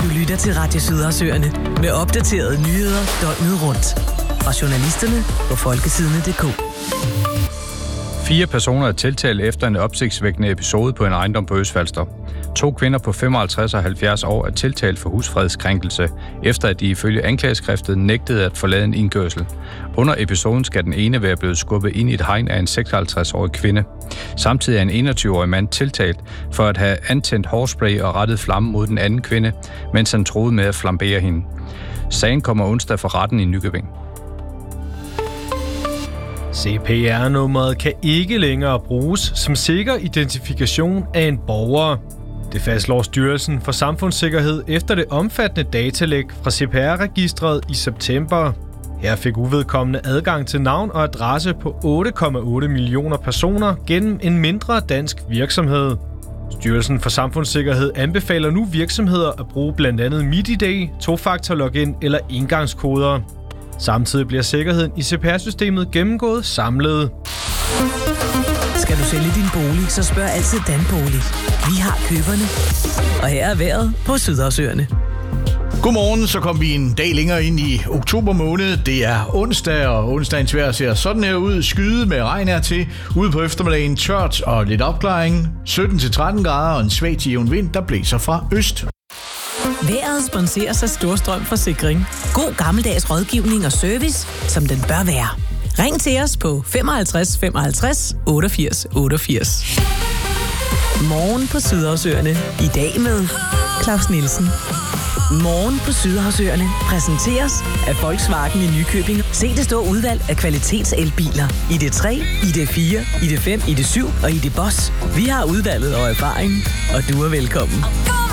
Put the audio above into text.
Du lytter til Radio Sydersøerne med opdaterede nyheder døgnet rundt. Fra journalisterne på folkesidene.dk. 4 personer er tiltalt efter en opsigtsvækkende episode på en ejendom på Østfalster. 2 kvinder på 55 og 70 år er tiltalt for husfredskrænkelse, efter at de ifølge anklageskriftet nægtede at forlade en indkørsel. Under episoden skal den ene være blevet skubbet ind i et hegn af en 56-årig kvinde. Samtidig er en 21-årig mand tiltalt for at have antændt hårspray og rettet flamme mod den anden kvinde, mens han troede med at flambere hende. Sagen kommer onsdag for retten i Nykøbing. CPR-nummeret kan ikke længere bruges som sikker identifikation af en borger. Det fastslår Styrelsen for Samfundssikkerhed efter det omfattende datalæk fra CPR-registret i september. Her fik uvedkommende adgang til navn og adresse på 8,8 millioner personer gennem en mindre dansk virksomhed. Styrelsen for Samfundssikkerhed anbefaler nu virksomheder at bruge blandt andet MitID, tofaktor-login eller engangskoder. Samtidig bliver sikkerheden i CPR-systemet gennemgået samlet. Skal du sælge din bolig, så spørg altid Danbolig. Vi har køberne. Og her er vejret på Sydersøerne. Godmorgen, så kom vi en dag længere ind i oktober måned. Det er onsdag, og onsdagens vejr ser sådan her ud. Skyde med regn her til. Ude på eftermiddagen tørt og lidt opklaring. 17-13 grader og en svag til jævn vind, der blæser fra øst. Vejret sponseres af Storstrøm Forsikring. God gammeldags rådgivning og service, som den bør være. Ring til os på 55 55 88 88. Morgen på Sydersøerne. I dag med Claus Nielsen. Morgen på Sydersøerne præsenteres af Volkswagen i Nykøbing. Se det store udvalg af kvalitetselbiler. ID3, ID4, ID5, ID7 og ID Boss. Vi har udvalget og erfaring, og du er velkommen.